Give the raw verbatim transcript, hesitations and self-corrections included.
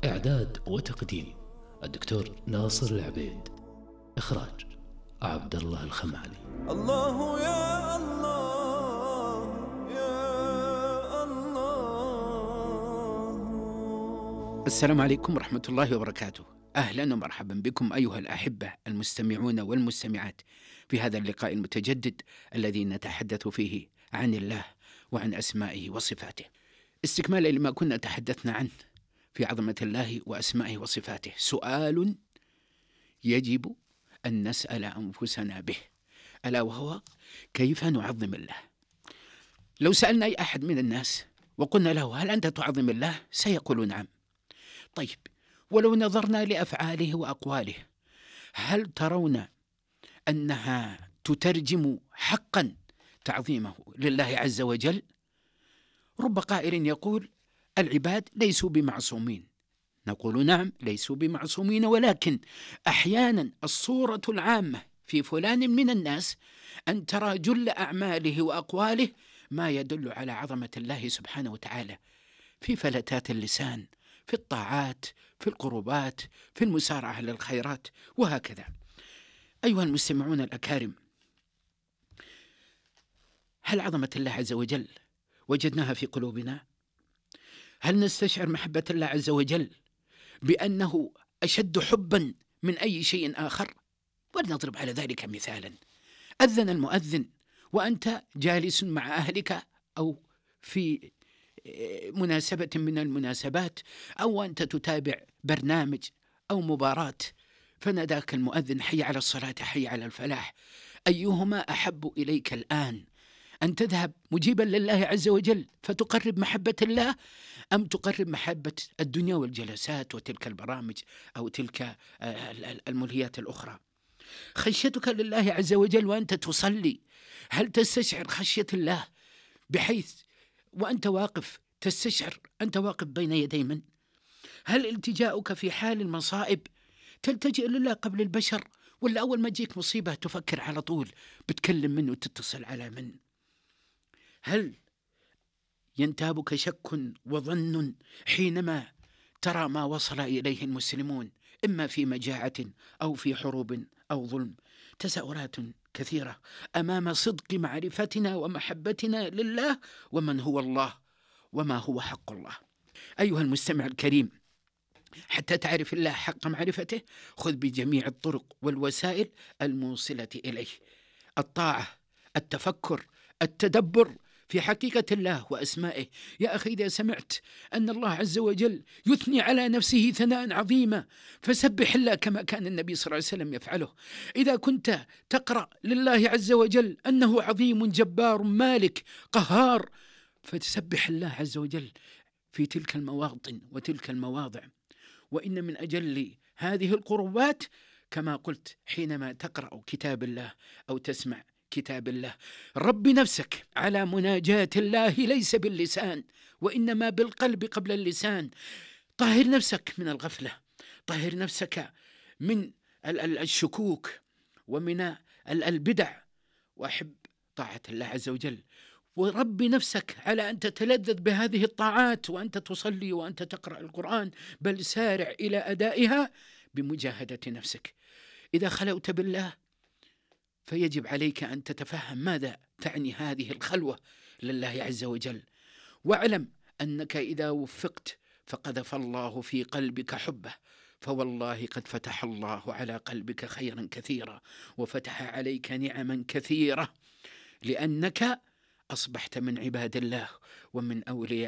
إعداد وتقديم الدكتور ناصر العبيد. إخراج عبد الله الخمالي. الله يا الله يا الله. السلام عليكم ورحمة الله وبركاته. أهلا ومرحبا بكم أيها الأحبة المستمعون والمستمعات في هذا اللقاء المتجدد الذي نتحدث فيه عن الله وعن أسمائه وصفاته، استكمالا لما كنا تحدثنا عنه في عظمة الله وأسمائه وصفاته. سؤال يجب أن نسأل أنفسنا به، ألا وهو كيف نعظم الله. لو سألنا أي أحد من الناس وقلنا له هل أنت تعظم الله؟ سيقول نعم. طيب، ولو نظرنا لأفعاله وأقواله، هل ترون أنها تترجم حقا تعظيمه لله عز وجل؟ رب قائل يقول العباد ليسوا بمعصومين، نقول نعم ليسوا بمعصومين، ولكن أحيانا الصورة العامة في فلان من الناس أن ترى جل أعماله وأقواله ما يدل على عظمة الله سبحانه وتعالى، في فلتات اللسان، في الطاعات، في القربات، في المسارعة للخيرات، وهكذا. أيها المستمعون الأكارم، هل عظمة الله عز وجل وجدناها في قلوبنا؟ هل نستشعر محبة الله عز وجل بأنه أشد حبا من أي شيء آخر؟ ولنضرب على ذلك مثالا. أذن المؤذن وأنت جالس مع أهلك أو في مناسبة من المناسبات، أو أنت تتابع برنامج أو مباراة، فناداك المؤذن حي على الصلاة حي على الفلاح. أيهما أحب إليك الآن، أن تذهب مجيبا لله عز وجل فتقرب محبة الله، أم تقرب محبة الدنيا والجلسات وتلك البرامج أو تلك الملهيات الأخرى؟ خشيتك لله عز وجل وأنت تصلي، هل تستشعر خشية الله بحيث وأنت واقف تستشعر أنت واقف بين يدي من؟ هل التجاؤك في حال المصائب تلتجئ لله قبل البشر، ولا أول ما تجيك مصيبة تفكر على طول بتكلم منه وتتصل على من؟ هل ينتابك شك وظن حينما ترى ما وصل إليه المسلمون إما في مجاعة أو في حروب أو ظلم؟ تساؤلات كثيرة أمام صدق معرفتنا ومحبتنا لله ومن هو الله وما هو حق الله. أيها المستمع الكريم، حتى تعرف الله حق معرفته خذ بجميع الطرق والوسائل الموصلة إليه: الطاعة، التفكر، التدبر في حقيقة الله وأسمائه. يا أخي، إذا سمعت أن الله عز وجل يثني على نفسه ثناء عظيما فسبح الله كما كان النبي صلى الله عليه وسلم يفعله. إذا كنت تقرأ لله عز وجل أنه عظيم جبار مالك قهار، فتسبح الله عز وجل في تلك المواطن وتلك المواضع. وإن من أجل هذه القربات كما قلت حينما تقرأ كتاب الله أو تسمع كتاب الله، رب نفسك على مناجاة الله ليس باللسان وإنما بالقلب قبل اللسان. طهر نفسك من الغفلة، طهر نفسك من الشكوك ومن البدع، وأحب طاعة الله عز وجل، ورب نفسك على أن تتلذذ بهذه الطاعات وأنت تصلي وأنت تقرأ القرآن، بل سارع إلى أدائها بمجاهدة نفسك. إذا خلوت بالله فيجب عليك أن تتفهم ماذا تعني هذه الخلوة لله عز وجل، واعلم أنك إذا وفقت فقذف الله في قلبك حبه، فوالله قد فتح الله على قلبك خيرا كثيرا وفتح عليك نعما كثيرة، لأنك أصبحت من عباد الله ومن أولياء